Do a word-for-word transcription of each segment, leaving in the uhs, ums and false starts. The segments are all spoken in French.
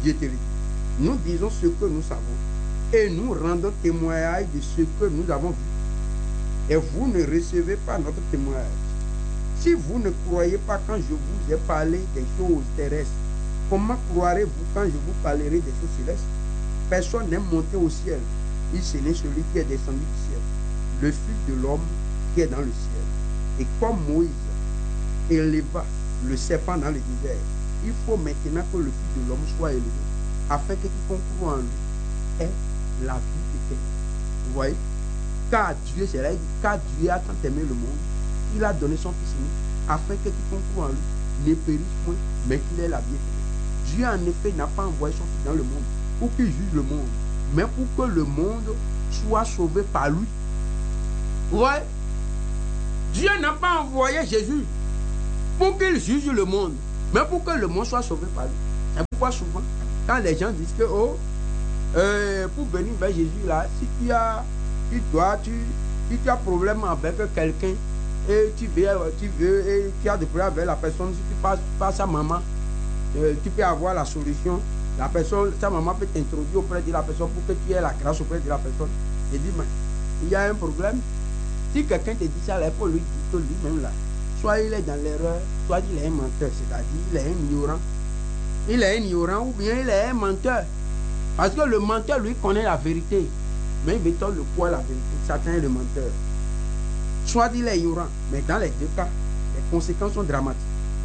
Dieu te le dit. Nous disons ce que nous savons et nous rendons témoignage de ce que nous avons vu. Et vous ne recevez pas notre témoignage. Si vous ne croyez pas quand je vous ai parlé des choses terrestres, comment croirez-vous quand je vous parlerai des choses célestes? Personne n'est monté au ciel. Il ce n'est celui qui est descendu du ciel, le Fils de l'homme qui est dans le ciel. Et comme Moïse éleva le serpent dans le désert, il faut maintenant que le Fils de l'homme soit élevé, afin que quiconque croit en lui ait la vie éternelle. Vous voyez? Car Dieu, c'est là, il dit, car Dieu a tant aimé le monde, il a donné son Fils unique, afin que quiconque croit en lui ne périsse point, mais qu'il ait la vie éternelle. Dieu, en effet, n'a pas envoyé son Fils dans le monde pour qu'il juge le monde, mais pour que le monde soit sauvé par lui. Vous voyez? Dieu n'a pas envoyé Jésus pour qu'il juge le monde, mais pour que le monde soit sauvé par lui. C'est pourquoi souvent, quand les gens disent que, oh, euh, pour venir vers Jésus, là, si tu as, tu dois, tu, si tu as problème avec quelqu'un, et tu veux, tu veux, et tu as des problèmes avec la personne, si tu passes par sa maman, euh, tu peux avoir la solution. La personne, sa maman peut t'introduire auprès de la personne pour que tu aies la grâce auprès de la personne. Et dit, mais il y a un problème. Si quelqu'un te dit ça, il faut lui dire que lui-même là, soit il est dans l'erreur, soit il est un menteur, c'est-à-dire il est un ignorant. Il est un ignorant ou bien il est un menteur. Parce que le menteur, lui, connaît la vérité. Mais il veut le quoi la vérité. Satan est le menteur. Soit il est ignorant, mais dans les deux cas, les conséquences sont dramatiques.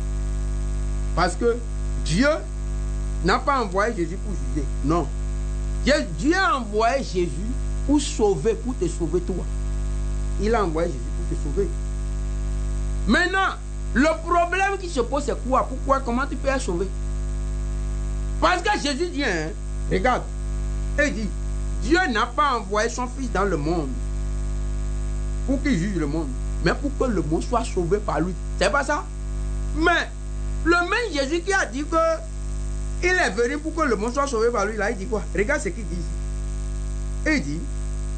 Parce que Dieu n'a pas envoyé Jésus pour juger. Non. Dieu, Dieu a envoyé Jésus pour sauver, pour te sauver toi. Il a envoyé Jésus pour te sauver. Maintenant, le problème qui se pose, c'est quoi? Pourquoi? Comment tu peux être sauvé? Parce que Jésus dit, hein, regarde, il dit, Dieu n'a pas envoyé son Fils dans le monde pour qu'il juge le monde, mais pour que le monde soit sauvé par lui. C'est pas ça? Mais le même Jésus qui a dit que il est venu pour que le monde soit sauvé par lui, là, il dit quoi? Regarde ce qu'il dit ici. Il dit,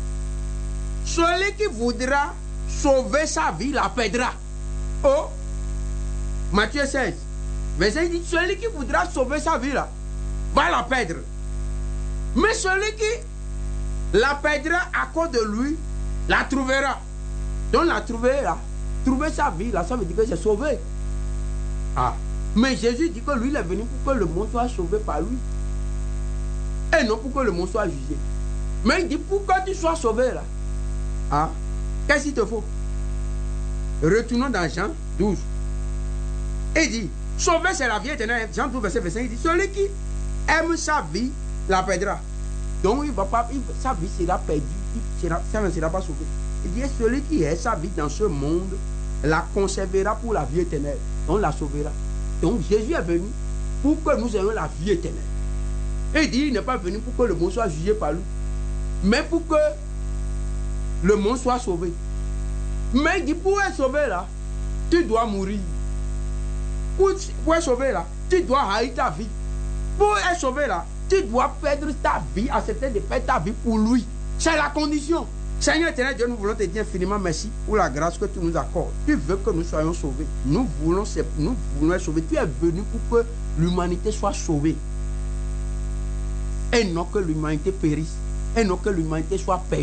celui qui voudra sauver sa vie la perdra. Oh, Matthieu seize, verset, il dit, celui qui voudra sauver sa vie là, va la perdre. Mais celui qui la perdra à cause de lui, la trouvera. Donc la trouver là, trouver sa vie là, ça veut dire que c'est sauvé. Ah, mais Jésus dit que lui, il est venu pour que le monde soit sauvé par lui. Et non pour que le monde soit jugé. Mais il dit, pour que tu sois sauvé là, ah, qu'est-ce qu'il te faut? Retournons dans Jean douze. Il dit, sauver c'est la vie éternelle. Jean douze, verset vingt-cinq, il dit, celui qui aime sa vie, la perdra. Donc il va pas, il, sa vie sera perdue, il sera, ça ne sera pas sauvé. Il dit, celui qui est sa vie dans ce monde, la conservera pour la vie éternelle. Donc la sauvera. Donc Jésus est venu pour que nous ayons la vie éternelle. Et il dit, il n'est pas venu pour que le monde soit jugé par lui, mais pour que le monde soit sauvé. Mais il dit, pour être sauvé là, tu dois mourir. Pour, pour être sauvé là, tu dois haïr ta vie. Pour être sauvé là, tu dois perdre ta vie, accepter de perdre ta vie pour lui. C'est la condition. Seigneur éternel Dieu, nous voulons te dire infiniment merci pour la grâce que tu nous accordes. Tu veux que nous soyons sauvés. Nous voulons, nous voulons être sauvés. Tu es venu pour que l'humanité soit sauvée. Et non que l'humanité périsse. Et non que l'humanité soit perdue.